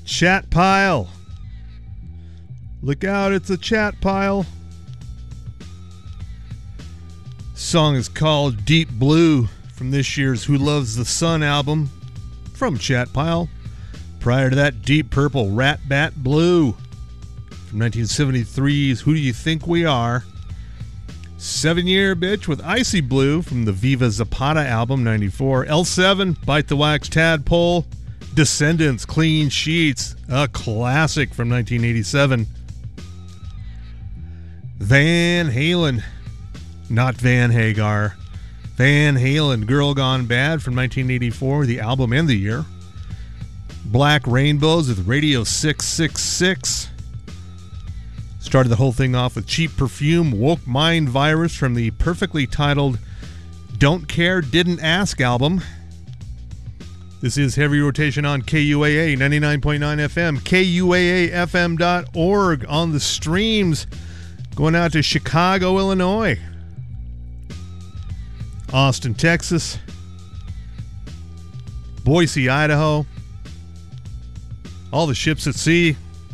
Chat Pile. Look out, it's a chat pile. Song is called Deep Blue from this year's Who Loves the Sun album from Chat Pile. Prior to that, Deep Purple, Rat Bat Blue from 1973's Who Do You Think We Are? 7-Year Bitch with Icy Blue from the Viva Zapata album, 94. L7, Bite the Wax Tadpole. Descendants, Clean Sheets, a classic from 1987. Van Halen, not Van Hagar. Van Halen, Girl Gone Bad from 1984, the album and the year. Black Rainbows with Radio 666. Started the whole thing off with Cheap Perfume, Woke Mind Virus from the perfectly titled Don't Care, Didn't Ask album. This is Heavy Rotation on KUAA 99.9 FM, KUAAFM.org on the streams. Going out to Chicago, Illinois, Austin, Texas, Boise, Idaho, all the ships at sea.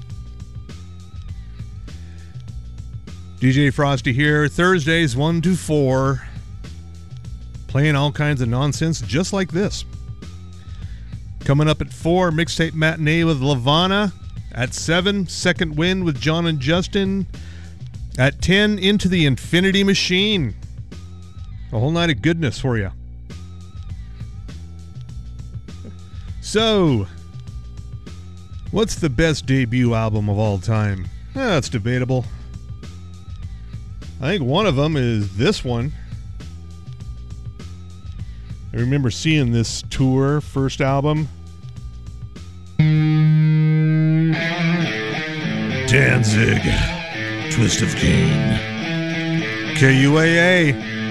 DJ Frosty here, Thursdays 1 to 4, playing all kinds of nonsense just like this. Coming up at 4, Mixtape Matinee with Lavana. At 7, Second Wind with John and Justin. At 10, Into the Infinity Machine. A whole night of goodness for you. So, what's the best debut album of all time? That's debatable. I think one of them is this one. I remember seeing this tour, first album. Danzig, Twist of Cain. KUAA